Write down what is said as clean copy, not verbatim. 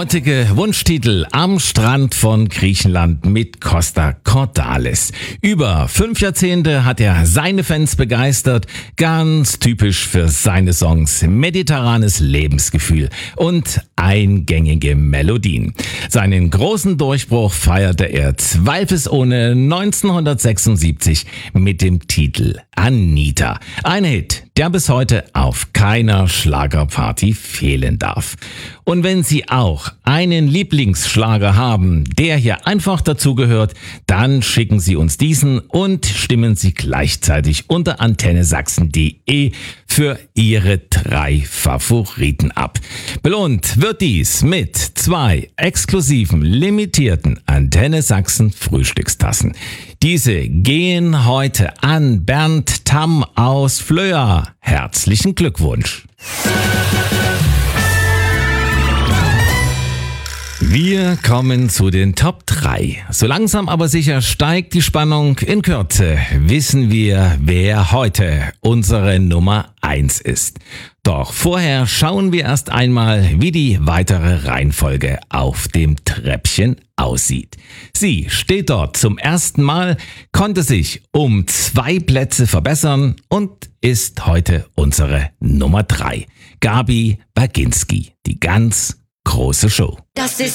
heutige Wunschtitel am Strand von Griechenland mit Costa Cordalis. Über 5 Jahrzehnte hat er seine Fans begeistert, ganz typisch für seine Songs, mediterranes Lebensgefühl und eingängige Melodien. Seinen großen Durchbruch feierte er zweifelsohne 1976 mit dem Titel Anita. Ein Hit, der bis heute auf keiner Schlagerparty fehlen darf. Und wenn Sie auch einen Lieblingsschlager haben, der hier einfach dazugehört, dann schicken Sie uns diesen und stimmen Sie gleichzeitig unter antennesachsen.de für Ihre 3 Favoriten ab. Belohnt wird dies mit 2 exklusiven, limitierten Antenne Sachsen Frühstückstassen. Diese gehen heute an Bernd Tamm aus Flöa. Herzlichen Glückwunsch! Wir kommen zu den Top 3. So langsam aber sicher steigt die Spannung. In Kürze wissen wir, wer heute unsere Nummer 1 ist. Doch vorher schauen wir erst einmal, wie die weitere Reihenfolge auf dem Treppchen aussieht. Sie steht dort zum ersten Mal, konnte sich um 2 Plätze verbessern und ist heute unsere Nummer 3. Gabi Baginski, die ganz große Show. Das ist